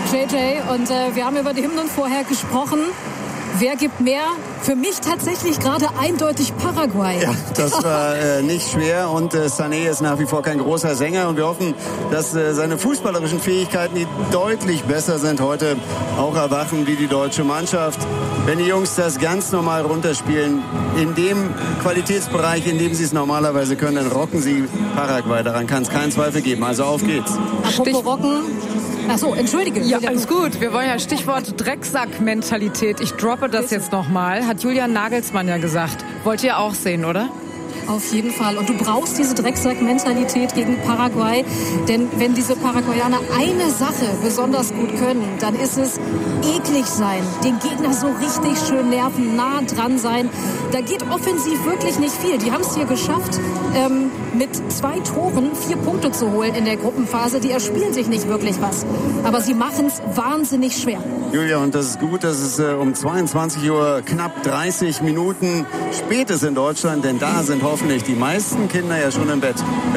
JJ. Und wir haben über die Hymnen vorher gesprochen. Wer gibt mehr? Für mich tatsächlich gerade eindeutig Paraguay. Ja, das war nicht schwer und Sané ist nach wie vor kein großer Sänger und wir hoffen, dass seine fußballerischen Fähigkeiten, die deutlich besser sind, heute auch erwachen wie die deutsche Mannschaft. Wenn die Jungs das ganz normal runterspielen, in dem Qualitätsbereich, in dem sie es normalerweise können, dann rocken sie Paraguay. Daran kann es keinen Zweifel geben. Also auf geht's. Apropos rocken. Achso, entschuldige. Ja, alles gut. Wir wollen ja Stichwort Drecksack-Mentalität. Ich droppe das jetzt nochmal. Hat Julian Nagelsmann ja gesagt. Wollt ihr auch sehen, oder? Auf jeden Fall. Und du brauchst diese Drecksack-Mentalität gegen Paraguay. Denn wenn diese Paraguayaner eine Sache besonders gut können, dann ist es eklig sein, den Gegner so richtig schön nerven, nah dran sein. Da geht offensiv wirklich nicht viel. Die haben es hier geschafft, mit 2 Toren 4 Punkte zu holen in der Gruppenphase. Die erspielen sich nicht wirklich was. Aber sie machen es wahnsinnig schwer. Julia, und das ist gut, dass es um 22 Uhr knapp 30 Minuten spät ist in Deutschland, denn da sind hoffentlich die meisten Kinder ja schon im Bett.